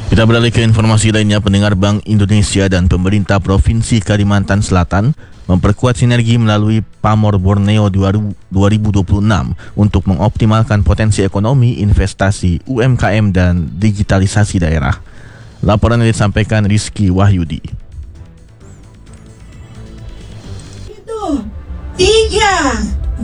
Kita beralih ke informasi lainnya. Pendengar, Bank Indonesia dan pemerintah Provinsi Kalimantan Selatan memperkuat sinergi melalui Pamor Borneo 2026 untuk mengoptimalkan potensi ekonomi, investasi, UMKM dan digitalisasi daerah. Laporan yang disampaikan Rizky Wahyudi. 3, 2, 1,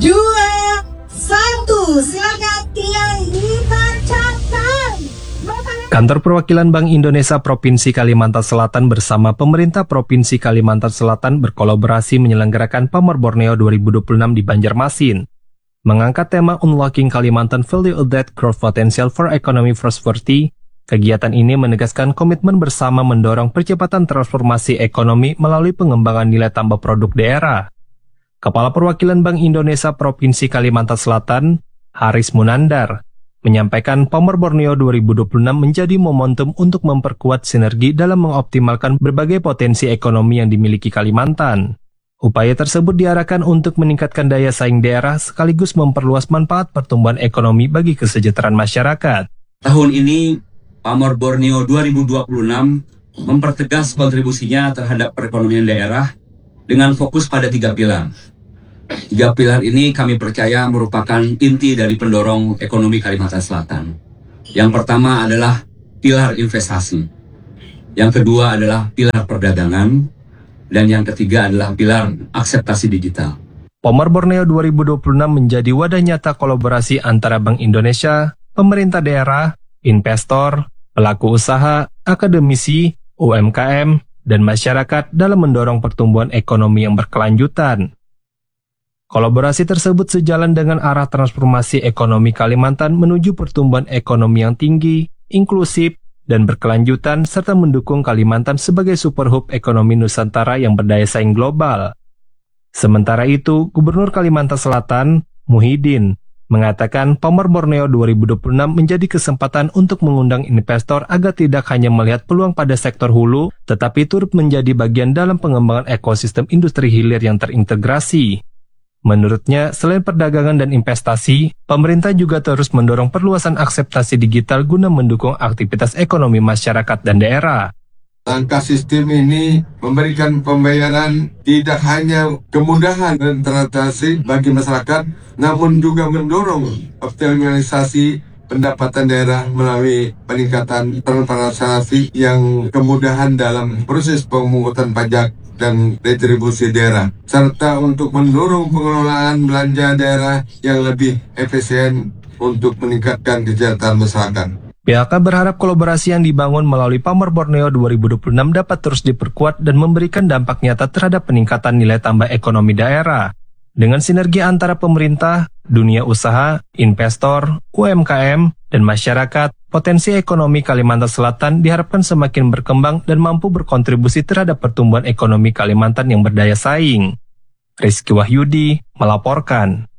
silakan yang dibacakan. Kantor Perwakilan Bank Indonesia Provinsi Kalimantan Selatan bersama pemerintah Provinsi Kalimantan Selatan berkolaborasi menyelenggarakan Pamor Borneo 2026 di Banjarmasin. Mengangkat tema Unlocking Kalimantan Value Added Growth Potential for Economic Prosperity, kegiatan ini menegaskan komitmen bersama mendorong percepatan transformasi ekonomi melalui pengembangan nilai tambah produk daerah. Kepala Perwakilan Bank Indonesia Provinsi Kalimantan Selatan, Haris Munandar, menyampaikan Pamor Borneo 2026 menjadi momentum untuk memperkuat sinergi dalam mengoptimalkan berbagai potensi ekonomi yang dimiliki Kalimantan. Upaya tersebut diarahkan untuk meningkatkan daya saing daerah sekaligus memperluas manfaat pertumbuhan ekonomi bagi kesejahteraan masyarakat. Tahun ini, Pamor Borneo 2026 mempertegas kontribusinya terhadap perekonomian daerah dengan fokus pada 3 pilar. 3 pilar ini kami percaya merupakan inti dari pendorong ekonomi Kalimantan Selatan. Yang pertama adalah pilar investasi. Yang kedua adalah pilar perdagangan. Dan yang ketiga adalah pilar akseptasi digital. Pamor Borneo 2026 menjadi wadah nyata kolaborasi antara Bank Indonesia, pemerintah daerah, investor, pelaku usaha, akademisi, UMKM, dan masyarakat dalam mendorong pertumbuhan ekonomi yang berkelanjutan. Kolaborasi tersebut sejalan dengan arah transformasi ekonomi Kalimantan menuju pertumbuhan ekonomi yang tinggi, inklusif, dan berkelanjutan serta mendukung Kalimantan sebagai super hub ekonomi Nusantara yang berdaya saing global. Sementara itu, Gubernur Kalimantan Selatan, Muhyiddin, mengatakan Pamor Borneo 2026 menjadi kesempatan untuk mengundang investor agar tidak hanya melihat peluang pada sektor hulu, tetapi turut menjadi bagian dalam pengembangan ekosistem industri hilir yang terintegrasi. Menurutnya, selain perdagangan dan investasi, pemerintah juga terus mendorong perluasan akseptasi digital guna mendukung aktivitas ekonomi masyarakat dan daerah. Langkah sistem ini memberikan pembayaran tidak hanya kemudahan dan transaksi bagi masyarakat, namun juga mendorong optimalisasi pendapatan daerah melalui peningkatan transparansi yang kemudahan dalam proses pemungutan pajak dan retribusi daerah, serta untuk mendorong pengelolaan belanja daerah yang lebih efisien untuk meningkatkan kesejahteraan masyarakat. PHK berharap kolaborasi yang dibangun melalui Pamor Borneo 2026 dapat terus diperkuat dan memberikan dampak nyata terhadap peningkatan nilai tambah ekonomi daerah. Dengan sinergi antara pemerintah, dunia usaha, investor, UMKM, dan masyarakat, potensi ekonomi Kalimantan Selatan diharapkan semakin berkembang dan mampu berkontribusi terhadap pertumbuhan ekonomi Kalimantan yang berdaya saing. Rizky Wahyudi melaporkan.